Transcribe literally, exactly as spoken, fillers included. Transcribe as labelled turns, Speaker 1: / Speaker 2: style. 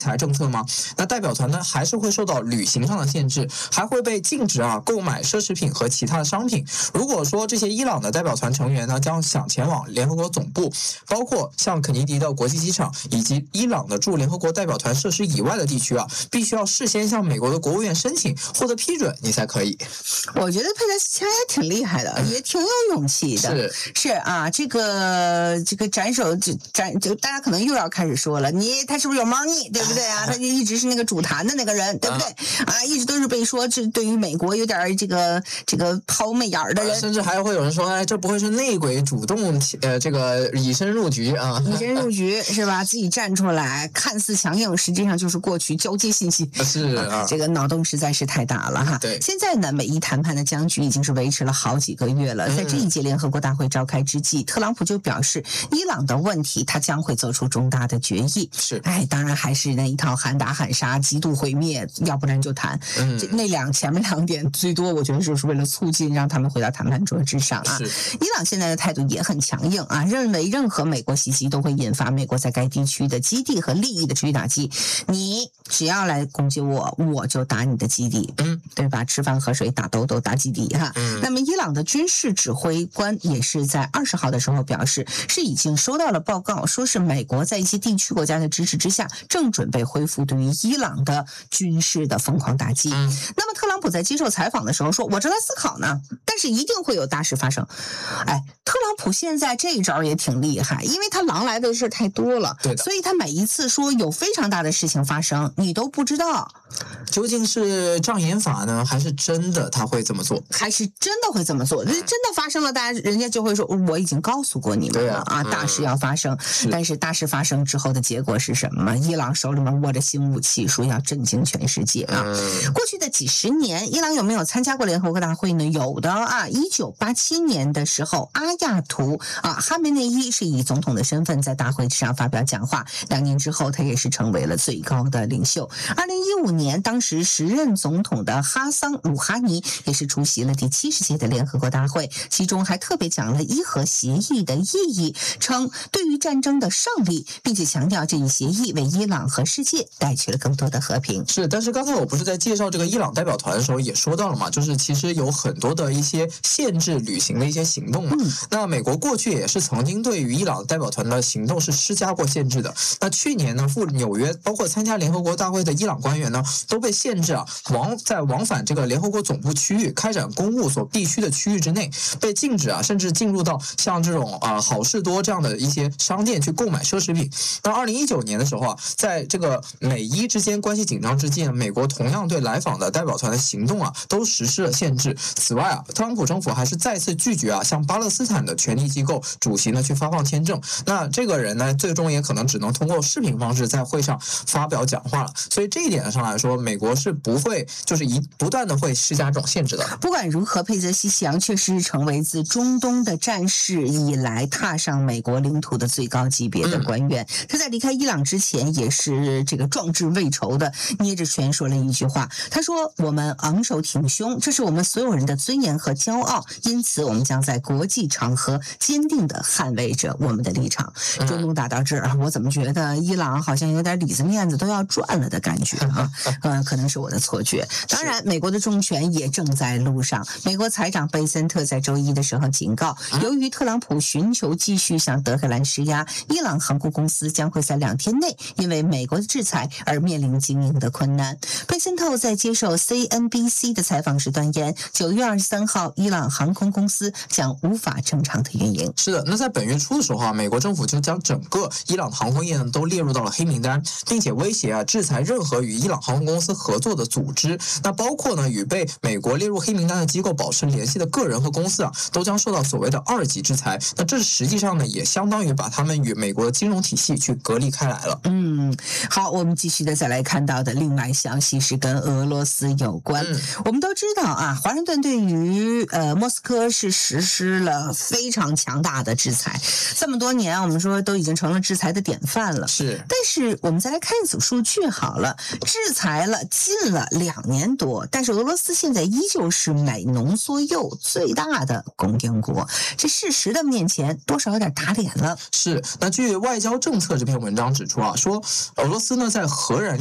Speaker 1: 裁政策吗？那代表团呢还是会受到旅行上的限制，还会被禁止啊购买奢侈品和其他的商品。如果说这些伊朗的代表团成员呢将想前往联合国总部，包括像肯尼迪的国际机场以及伊朗的驻联合国代表团设施以外的地区啊，必须要事先向美国的国务院申请获得批准，你才可以。
Speaker 2: 我觉得佩雷斯强也挺厉害的，也挺有勇气的。
Speaker 1: 是
Speaker 2: 是啊，这个这个斩首斩就大家可能又要开始说了，你他是不是有猫腻，对不对啊？他就一直是那个主坛的那个人，对不对啊？一直都是被说这对于美国有点这个这个抛媚眼的人，
Speaker 1: 甚至还会有人说，哎，这不会是内鬼主动呃这个以身入局啊？
Speaker 2: 以身入局是吧？自己站出来，看似强硬，实际上就是过去交接信息。
Speaker 1: 是啊，
Speaker 2: 啊这个脑洞实在是太大了哈。
Speaker 1: 对，
Speaker 2: 现在呢，美伊谈判的僵局已经是维持了好几个月了。在这一届联合国大会召开之际，特朗普就表示，伊朗的问题他将会做出重大的决议。
Speaker 1: 是，
Speaker 2: 哎，当然还是那一套喊打喊杀、极度毁灭，要不然就谈。嗯，这那两前面两点最多，我觉得就是为了促进让他们回到谈判桌之上啊。
Speaker 1: 是，
Speaker 2: 伊朗现在的态度也很强硬啊，认为任何美国袭击都会引发美国在该地区的基地和利益的持续打击。你只要来攻击我，我就打你的基地，嗯，对吧？吃饭喝水打兜兜打基地哈。嗯，那么伊朗的军事指挥官也是在二十号的时候表示，是已经收到了报告，说是美国在一些地区国家的支持之下，正准备恢复对于伊朗的军事的疯狂打击。嗯，那么特朗普在接受采访的时候说，我正在思考呢，但是一定会有大事发生。哎，特朗普现在这一招也挺厉害，因为他狼来的事太多了，
Speaker 1: 对的，
Speaker 2: 所以他每一次说有非常大的事情发生，你都不知道
Speaker 1: 究竟是障眼法呢，还是真的他会这么做，
Speaker 2: 还是真的会这么做？真的发生了，大家人家就会说，我已经告诉过你们了啊，大事要发生。但是大事发生之后的结果是什么？伊朗手里面握着新武器，说要震惊全世界啊！过去的几十年，伊朗有没有参加过联合国大会呢？有的啊，一九八七年的时候，阿亚图啊哈梅内伊是以总统的身份在大会上发表讲话，两年之后他也是成为了最高的领袖。二零一五年，当时时任总统的哈桑鲁哈尼也是出席了第七十届的联合国大会，其中还特别讲了伊核协议的意义，称对于战争的胜利，并且强调这一协议为伊朗和世界带去了更多的和平。
Speaker 1: 是，但是刚才我不是在介绍这个伊朗代表团的时候也说到了嘛，就是其实有很多的一些限制旅行的一些行动嘛。嗯、那美国过去也是曾经对于伊朗代表团的行动是施加过限制的。那去年呢，赴纽约包括参加联合国大会的伊朗官员呢，都被限制啊往在往返这个联合国总部区域开展公务所必须的区域之内，被禁止啊，甚至进入到像这种啊、呃、好事多这样的一些商店去购买奢侈品。那二零一九年的时候啊，在这个美伊之间关系紧张之际，美国同样对来访的代表团的行动啊都实施了限制。此外啊，特朗普政府还是再次拒绝啊向巴勒斯坦的权力机构主席呢去发放签证。那这个人呢，最终也可能只能通过视频方式在会上发表讲话了。所以这一点上来说，美国是不会就是一不断的会施加这种限制的。
Speaker 2: 不管如何，佩泽西西扬确实成为自中东的战事以来踏上美国领土的最高级别的官员。嗯、他在离开伊朗之前也是这个壮志未酬的捏着拳说了一句话，他说：“我们昂首挺胸，这是我们所有人的尊严和骄傲，因此我们将在国际场合坚定地捍卫着我们的立场。”中东打到这儿，我怎么觉得伊朗好像有点里子面子都要赚了的感觉啊？呃，可能是我的错觉。当然，美国的重拳也正在路上。美国财长贝森特在周一的时候警告，由于特朗普寻求继续向德黑兰施压，伊朗航空公司将会在两天内因为美国的制裁而面临经营的困难。贝森特在接受 C N B C 的采访时断言，九月二十三号，伊朗航空公司将无法正常的运营。
Speaker 1: 是的，那在本月初的时候啊，美国政府就将整个伊朗航空业呢都列入到了黑名单，并且威胁啊制裁任何与伊朗航空公司合作的组织。那包括呢与被美国列入黑名单的机构保持联系的个人和公司啊，都将受到所谓的二级制裁。那这实际上呢，也相当于把他们与美国的金融体系去隔离开来了。
Speaker 2: 嗯，好，我们继续的再来看到的另外消息是跟俄罗斯有关。嗯、我们都知道啊，华盛顿对于呃莫斯科是实施了非常强大的制裁，这么多年我们说都已经成了制裁的典范了。
Speaker 1: 是，
Speaker 2: 但是我们再来看一组数据好了，制裁了近了两年多，但是俄罗斯现在依旧是美浓缩铀最大的供应国，这事实的面前多少有点打脸了。
Speaker 1: 是，那据外交政策这篇文章指出啊，说俄罗斯呢在核燃